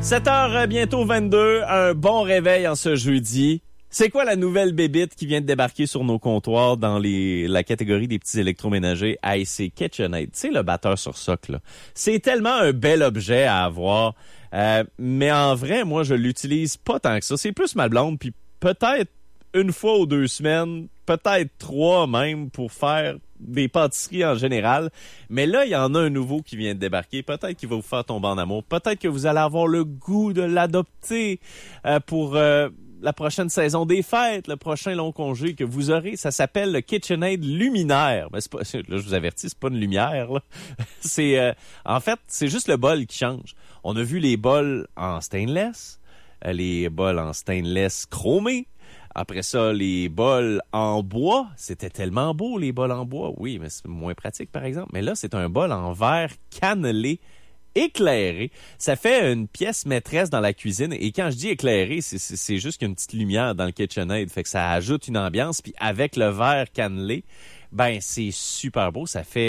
7h, bientôt 22, un bon réveil en ce jeudi. C'est quoi la nouvelle bébite qui vient de débarquer sur nos comptoirs dans la catégorie des petits électroménagers? Hey, c'est KitchenAid. Tu sais, le batteur sur socle, là. C'est tellement un bel objet à avoir. Mais en vrai, moi, je l'utilise pas tant que ça. C'est plus ma blonde, puis peut-être une fois ou 2 semaines, peut-être 3 même, pour faire des pâtisseries en général. Mais là, il y en a un nouveau qui vient de débarquer. Peut-être qu'il va vous faire tomber en amour. Peut-être que vous allez avoir le goût de l'adopter pour la prochaine saison des fêtes, le prochain long congé que vous aurez. Ça s'appelle le KitchenAid Luminaire. Ben, c'est pas, là, je vous avertis, c'est pas une lumière, là. En fait, c'est juste le bol qui change. On a vu les bols en stainless, les bols en stainless chromé. Après ça, les bols en bois. C'était tellement beau, les bols en bois. Oui, mais c'est moins pratique, par exemple. Mais là, c'est un bol en verre cannelé, éclairé. Ça fait une pièce maîtresse dans la cuisine. Et quand je dis éclairé, c'est juste qu'une petite lumière dans le KitchenAid. Fait que ça ajoute une ambiance. Puis avec le verre cannelé, ben c'est super beau. Ça fait